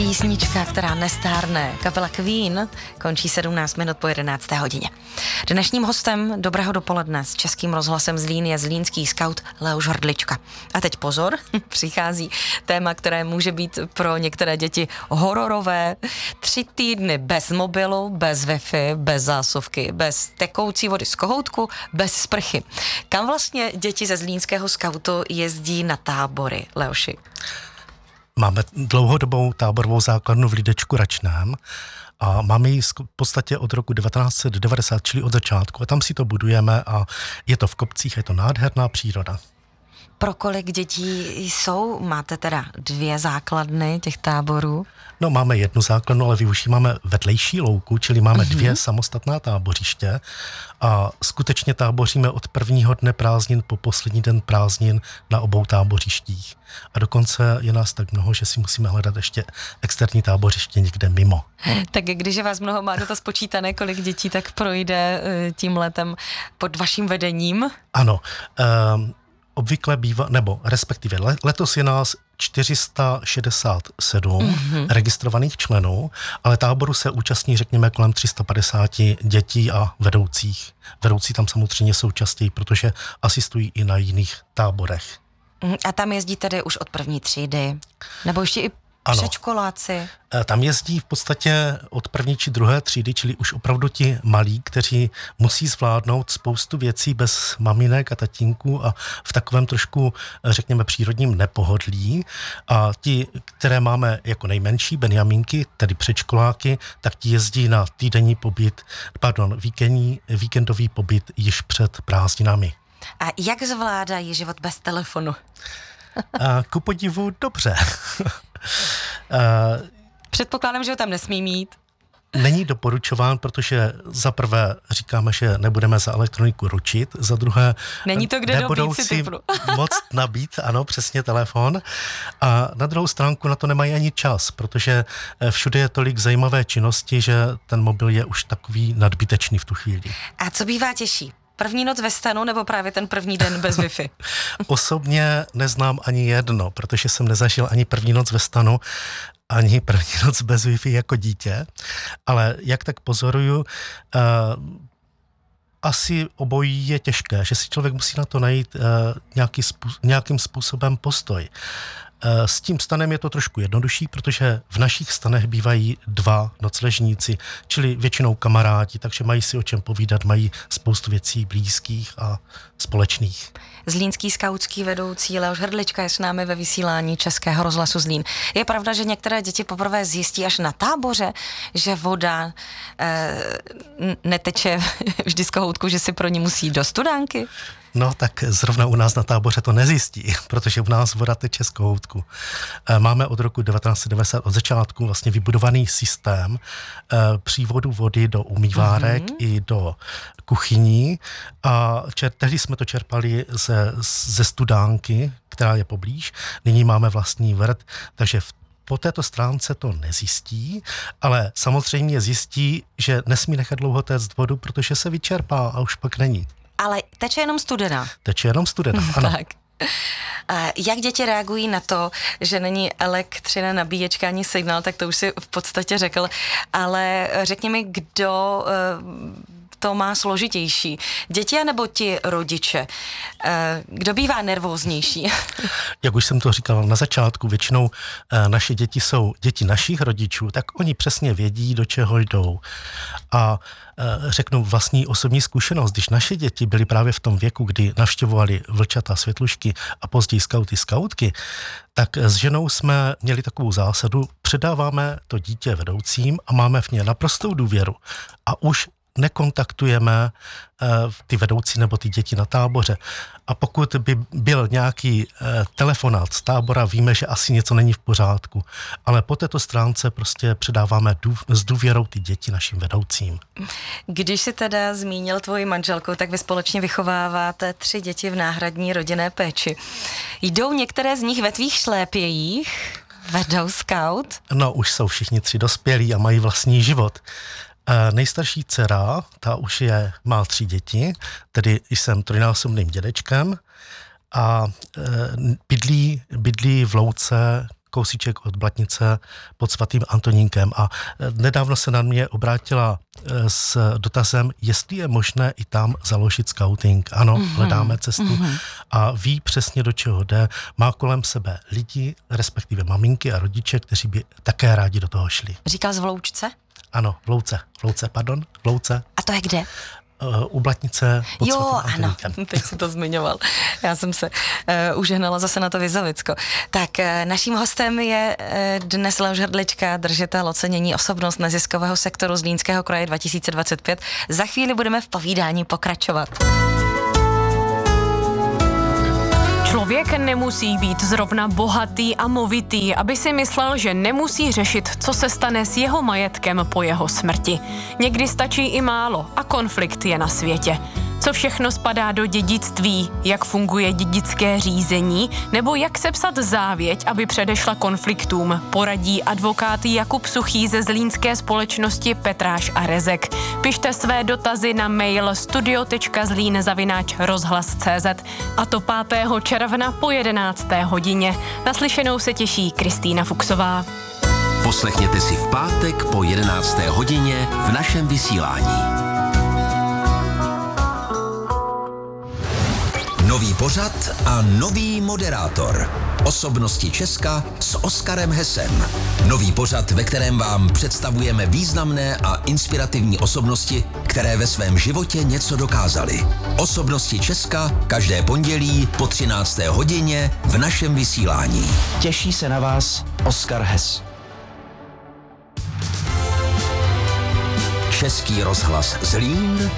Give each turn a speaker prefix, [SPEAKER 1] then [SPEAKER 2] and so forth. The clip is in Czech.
[SPEAKER 1] Písnička, která nestárne. Kapela Queen končí 17 minut po 11. hodině. Dnešním hostem Dobrého dopoledne s Českým rozhlasem Zlín je zlínský skaut Leoš Hrdlička. A teď pozor, přichází téma, které může být pro některé děti hororové. 3 týdny bez mobilu, bez Wi-Fi, bez zásuvky, bez tekoucí vody z kohoutku, bez sprchy. Kam vlastně děti ze zlínského skautu jezdí na tábory, Leoši?
[SPEAKER 2] Máme dlouhodobou táborovou základnu v Lídečku Račném a máme ji v podstatě od roku 1990, čili od začátku. A tam si to budujeme a je to v kopcích, je to nádherná příroda.
[SPEAKER 1] Pro kolik dětí jsou? Máte teda 2 základny těch táborů?
[SPEAKER 2] No, máme 1 základnu, ale využíváme vedlejší louku, čili máme 2 samostatná tábořiště a skutečně táboříme od prvního dne prázdnin po poslední den prázdnin na obou tábořištích. A dokonce je nás tak mnoho, že si musíme hledat ještě externí tábořiště někde mimo.
[SPEAKER 1] Tak když je vás mnoho, máte to spočítané, kolik dětí tak projde tím letem pod vaším vedením?
[SPEAKER 2] Ano, obvykle bývá, nebo respektive letos je nás 467 registrovaných členů, ale táboru se účastní, řekněme, kolem 350 dětí a vedoucích. Vedoucí tam samozřejmě jsou častěji, protože asistují i na jiných táborech.
[SPEAKER 1] A tam jezdí tedy už od první třídy? Nebo ještě i předškoláci?
[SPEAKER 2] Tam jezdí v podstatě od první či druhé třídy, čili už opravdu ti malí, kteří musí zvládnout spoustu věcí bez maminek a tatínků a v takovém trošku, řekněme, přírodním nepohodlí. A ti, které máme jako nejmenší, benjamínky, tedy předškoláky, tak ti jezdí na týdenní pobyt, víkendový pobyt již před prázdninami.
[SPEAKER 1] A jak zvládají život bez telefonu?
[SPEAKER 2] Ku podivu dobře.
[SPEAKER 1] Předpokládám, že ho tam nesmí mít.
[SPEAKER 2] Není doporučován, protože za prvé říkáme, že nebudeme za elektroniku ručit, za druhé
[SPEAKER 1] není to kde
[SPEAKER 2] nebudou
[SPEAKER 1] dobít,
[SPEAKER 2] si moc nabít, ano, přesně telefon. A na druhou stránku na to nemají ani čas, protože všude je tolik zajímavé činnosti, že ten mobil je už takový nadbytečný v tu chvíli.
[SPEAKER 1] A co bývá těžší? První noc ve stanu nebo právě ten první den bez Wi-Fi?
[SPEAKER 2] Osobně neznám ani jedno, protože jsem nezažil ani první noc ve stanu, ani první noc bez Wi-Fi jako dítě, ale jak tak pozoruju, asi obojí je těžké, že si člověk musí na to najít nějakým způsobem postoj. S tím stanem je to trošku jednodušší, protože v našich stanech bývají 2 nocležníci, čili většinou kamarádi, takže mají si o čem povídat, mají spoustu věcí blízkých a společných.
[SPEAKER 1] Zlínský skautský vedoucí Leoš Hrdlička je s námi ve vysílání Českého rozhlasu Zlín. Je pravda, že některé děti poprvé zjistí až na táboře, že voda neteče vždy z kohoutku, že si pro ní musí jít do studánky?
[SPEAKER 2] No tak zrovna u nás na táboře to nezjistí, protože u nás voda teče z kohoutku. Máme od roku 1990 od začátku vlastně vybudovaný systém přívodu vody do umývárek i do kuchyní a tehdy jsme to čerpali ze studánky, která je poblíž. Nyní máme vlastní vrt, takže po této stránce to nezjistí, ale samozřejmě zjistí, že nesmí nechat dlouho téct vodu, protože se vyčerpá a už pak není.
[SPEAKER 1] Ale teče jenom studená.
[SPEAKER 2] Teče jenom studená, ano.
[SPEAKER 1] Tak. Jak děti reagují na to, že není elektřina, nabíječka ani signál, tak to už si v podstatě řekl, ale řekni mi, kdo to má složitější? Děti anebo ti rodiče? Kdo bývá nervóznější?
[SPEAKER 2] Jak už jsem to říkal na začátku, většinou naše děti jsou děti našich rodičů, tak oni přesně vědí, do čeho jdou. A řeknu vlastní osobní zkušenost, když naše děti byly právě v tom věku, kdy navštěvovali vlčata, světlušky a později skauty, skautky, tak s ženou jsme měli takovou zásadu, předáváme to dítě vedoucím a máme v ně naprostou důvěru. A už nekontaktujeme ty vedoucí nebo ty děti na táboře. A pokud by byl nějaký telefonát z tábora, víme, že asi něco není v pořádku. Ale po této stránce prostě předáváme s důvěrou ty děti našim vedoucím.
[SPEAKER 1] Když si teda zmínil tvoji manželku, tak vy společně vychováváte 3 děti v náhradní rodinné péči. Jdou některé z nich ve tvých šlépějích? Vedou skaut?
[SPEAKER 2] No, už jsou všichni 3 dospělí a mají vlastní život. Nejstarší dcera, ta už má 3 děti, tedy jsem trojnásobným dědečkem a bydlí v louce kousíček od Blatnice pod svatým Antonínkem. A nedávno se na mě obrátila s dotazem, jestli je možné i tam založit skauting. Ano, hledáme cestu a ví přesně, do čeho jde. Má kolem sebe lidi, respektive maminky a rodiče, kteří by také rádi do toho šli.
[SPEAKER 1] Říkal z Vloučce?
[SPEAKER 2] Ano, v Louce.
[SPEAKER 1] A to je kde?
[SPEAKER 2] U Blatnice pod
[SPEAKER 1] Jo,
[SPEAKER 2] svatým
[SPEAKER 1] ano,
[SPEAKER 2] Antoníkem.
[SPEAKER 1] teď si to zmiňoval. Já jsem se užehnala zase na to Vizovicko. Tak naším hostem je dnes Leoš Hrdlička, držitel ocenění osobnost neziskového sektoru Zlínského kraje 2025. Za chvíli budeme v povídání pokračovat.
[SPEAKER 3] Člověk nemusí být zrovna bohatý a movitý, aby si myslel, že nemusí řešit, co se stane s jeho majetkem po jeho smrti. Někdy stačí i málo a konflikt je na světě. Co všechno spadá do dědictví, jak funguje dědické řízení, nebo jak sepsat závěť, aby předešla konfliktům, poradí advokát Jakub Suchý ze zlínské společnosti Petráš a Rezek. Pište své dotazy na mail studio.zlín@rozhlas.cz a to 5. června po 11. hodině. Naslyšenou se těší Kristýna Fuchsová.
[SPEAKER 4] Poslechněte si v pátek po 11. hodině v našem vysílání. Nový pořad a nový moderátor. Osobnosti Česka s Oskarem Hessem. Nový pořad, ve kterém vám představujeme významné a inspirativní osobnosti, které ve svém životě něco dokázaly. Osobnosti Česka každé pondělí po 13. hodině v našem vysílání.
[SPEAKER 5] Těší se na vás Oskar Hess.
[SPEAKER 4] Český rozhlas Zlín